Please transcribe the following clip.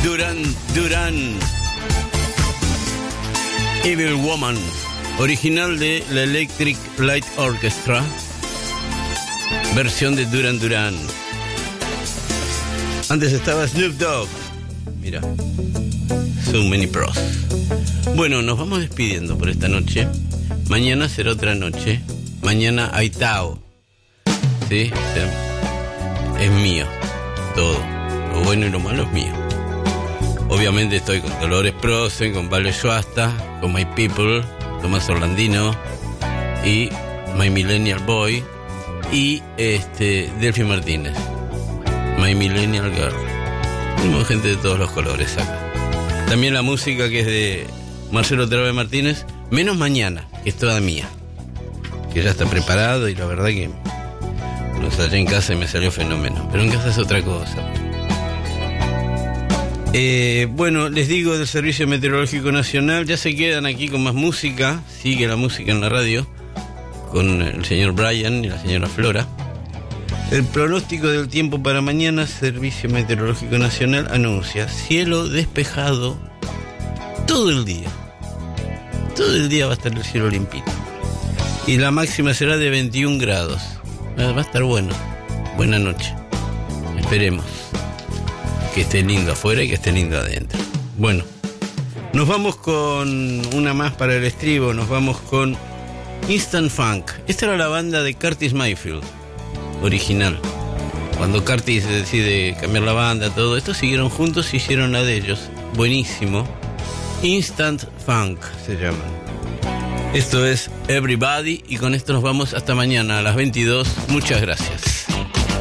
Duran. Evil Woman, original de la Electric Light Orchestra, versión de Duran. Antes estaba Snoop Dogg. Mira, So Many Pros. Bueno, nos vamos despidiendo por esta noche. Mañana será otra noche. Mañana hay Tao. ¿Sí? O sea, es mío. Todo. Lo bueno y lo malo es mío. Obviamente estoy con Dolores Prosen, con Vale Shuasta, con My People, Tomás Orlandino y My Millennial Boy y Delphi Martínez, My Millennial Girl. Tenemos gente de todos los colores acá. También la música que es de Marcelo Terave Martínez, menos mañana, que es toda mía, que ya está preparado y la verdad que lo ensayé en casa y me salió fenómeno, pero en casa es otra cosa. Bueno, les digo del Servicio Meteorológico Nacional, ya se quedan aquí con más música, sigue la música en la radio, con el señor Brian y la señora Flora. El pronóstico del tiempo para mañana, Servicio Meteorológico Nacional anuncia cielo despejado todo el día. Todo el día va a estar el cielo limpito. Y la máxima será de 21 grados. Va a estar bueno. Buena noche. Esperemos que esté lindo afuera y que esté lindo adentro. Bueno, nos vamos con una más para el estribo. Nos vamos con Instant Funk. Esta era la banda de Curtis Mayfield, original. Cuando Curtis decide cambiar la banda, todo esto, siguieron juntos y hicieron la de ellos. Buenísimo. Instant Funk se llaman. Esto es Everybody y con esto nos vamos hasta mañana a las 22. Muchas gracias.